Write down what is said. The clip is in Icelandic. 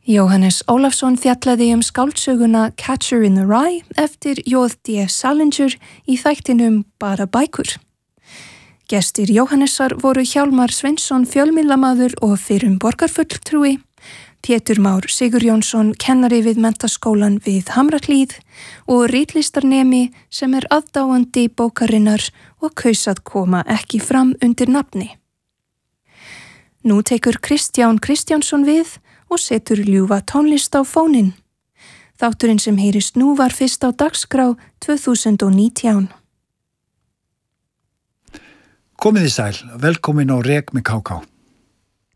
Jóhannes Ólafsson fjallaði skáldsöguna Catcher in the Rye eftir J.D. Salinger í þættinum Bara bækur. Gestir Jóhannesar voru Hjálmar Sveinsson fjölmiðlamaður og fyrrum borgarfulltrúi, Pétur Már Sigurjónsson kennari við menntaskólan við Hamrahlíð og ritlistarnemi sem aðdáandi bókarinnar og kaus að koma ekki fram undir nafni. Nú tekur Kristján Kristjánsson við og setur ljúfa tónlist á fóninn. Þátturinn sem heyrist nú var fyrst á dagskrá 2019. Komið í sæl, velkomin á Rek með KK.